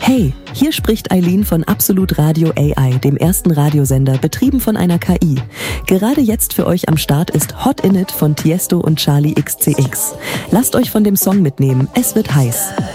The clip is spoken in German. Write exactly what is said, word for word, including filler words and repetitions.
Hey, hier spricht Eileen von Absolut Radio A I, dem ersten Radiosender, betrieben von einer K I. Gerade jetzt für euch am Start ist Hot In It von Tiesto und Charlie X C X. Lasst euch von dem Song mitnehmen, es wird heiß.